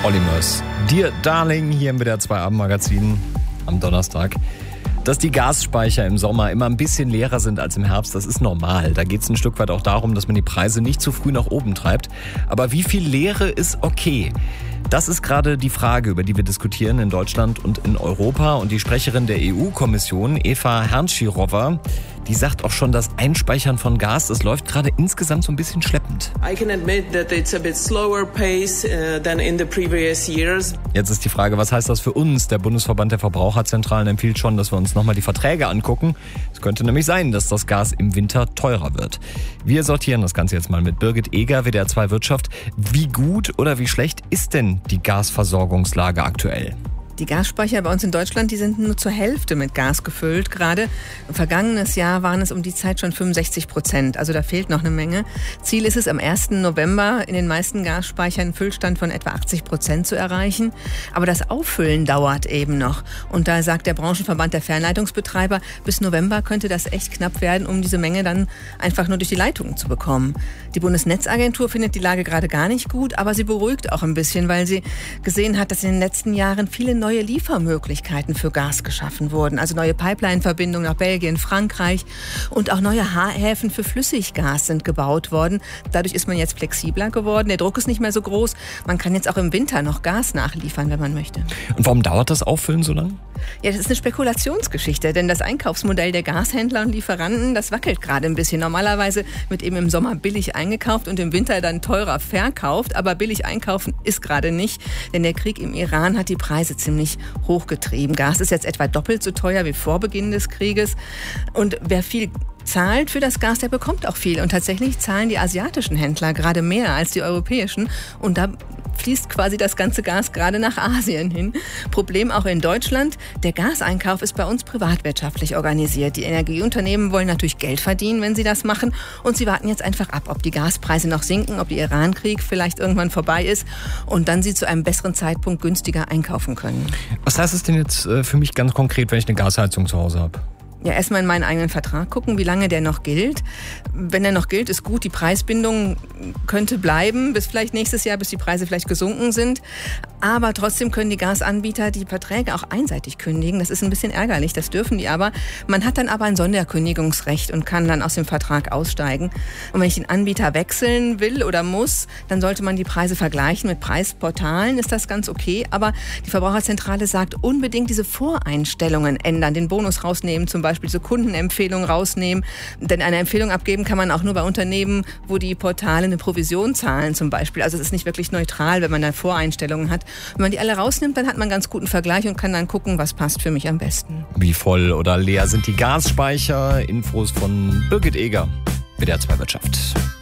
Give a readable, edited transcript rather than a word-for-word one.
Olli Mörs. Dear Darling, hier im WDR 2 Abendmagazin am Donnerstag. Dass die Gasspeicher im Sommer immer ein bisschen leerer sind als im Herbst, das ist normal. Da geht es ein Stück weit auch darum, dass man die Preise nicht zu früh nach oben treibt. Aber wie viel Leere ist okay? Das ist gerade die Frage, über die wir diskutieren in Deutschland und in Europa. Und die Sprecherin der EU-Kommission, Eva Herrnschirova, die sagt auch schon, das Einspeichern von Gas, das läuft gerade insgesamt so ein bisschen schleppend. I can admit that it's a bit slower pace than in the previous years. Jetzt ist die Frage, was heißt das für uns? Der Bundesverband der Verbraucherzentralen empfiehlt schon, dass wir uns nochmal die Verträge angucken. Es könnte nämlich sein, dass das Gas im Winter teurer wird. Wir sortieren das Ganze jetzt mal mit Birgit Eger, WDR 2 Wirtschaft. Wie gut oder wie schlecht ist denn die Gasversorgungslage aktuell? Die Gasspeicher bei uns in Deutschland, die sind nur zur Hälfte mit Gas gefüllt. Gerade im vergangenen Jahr waren es um die Zeit schon 65%. Also da fehlt noch eine Menge. Ziel ist es, am 1. November in den meisten Gasspeichern einen Füllstand von etwa 80% zu erreichen. Aber das Auffüllen dauert eben noch. Und da sagt der Branchenverband der Fernleitungsbetreiber, bis November könnte das echt knapp werden, um diese Menge dann einfach nur durch die Leitungen zu bekommen. Die Bundesnetzagentur findet die Lage gerade gar nicht gut, aber sie beruhigt auch ein bisschen, weil sie gesehen hat, dass in den letzten Jahren viele neue Liefermöglichkeiten für Gas geschaffen wurden. Also neue Pipeline-Verbindungen nach Belgien, Frankreich und auch neue Häfen für Flüssiggas sind gebaut worden. Dadurch ist man jetzt flexibler geworden. Der Druck ist nicht mehr so groß. Man kann jetzt auch im Winter noch Gas nachliefern, wenn man möchte. Und warum dauert das Auffüllen so lange? Ja, das ist eine Spekulationsgeschichte, denn das Einkaufsmodell der Gashändler und Lieferanten, das wackelt gerade ein bisschen. Normalerweise wird eben im Sommer billig eingekauft und im Winter dann teurer verkauft. Aber billig einkaufen ist gerade nicht, denn der Krieg im Iran hat die Preise ziemlich hochgetrieben. Gas ist jetzt etwa doppelt so teuer wie vor Beginn des Krieges. Und wer viel zahlt für das Gas, der bekommt auch viel. Und tatsächlich zahlen die asiatischen Händler gerade mehr als die europäischen. Und da fließt quasi das ganze Gas gerade nach Asien hin. Problem auch in Deutschland. Der Gaseinkauf ist bei uns privatwirtschaftlich organisiert. Die Energieunternehmen wollen natürlich Geld verdienen, wenn sie das machen. Und sie warten jetzt einfach ab, ob die Gaspreise noch sinken, ob der Iran-Krieg vielleicht irgendwann vorbei ist und dann sie zu einem besseren Zeitpunkt günstiger einkaufen können. Was heißt es denn jetzt für mich ganz konkret, wenn ich eine Gasheizung zu Hause habe? Ja, erstmal in meinen eigenen Vertrag gucken, wie lange der noch gilt. Wenn der noch gilt, ist gut. Die Preisbindung könnte bleiben bis vielleicht nächstes Jahr, bis die Preise vielleicht gesunken sind. Aber trotzdem können die Gasanbieter die Verträge auch einseitig kündigen. Das ist ein bisschen ärgerlich, das dürfen die aber. Man hat dann aber ein Sonderkündigungsrecht und kann dann aus dem Vertrag aussteigen. Und wenn ich den Anbieter wechseln will oder muss, dann sollte man die Preise vergleichen mit Preisportalen, ist das ganz okay. Aber die Verbraucherzentrale sagt, unbedingt diese Voreinstellungen ändern, den Bonus rausnehmen, zum Beispiel so Kundenempfehlungen rausnehmen. Denn eine Empfehlung abgeben kann man auch nur bei Unternehmen, wo die Portale eine Provision zahlen zum Beispiel. Also es ist nicht wirklich neutral, wenn man da Voreinstellungen hat. Wenn man die alle rausnimmt, dann hat man einen ganz guten Vergleich und kann dann gucken, was passt für mich am besten. Wie voll oder leer sind die Gasspeicher? Infos von Birgit Eger, WDR 2 Wirtschaft.